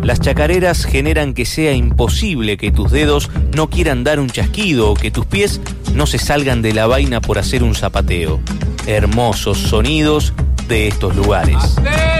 Las chacareras generan que sea imposible que tus dedos no quieran dar un chasquido o que tus pies no se salgan de la vaina por hacer un zapateo. Hermosos sonidos de estos lugares.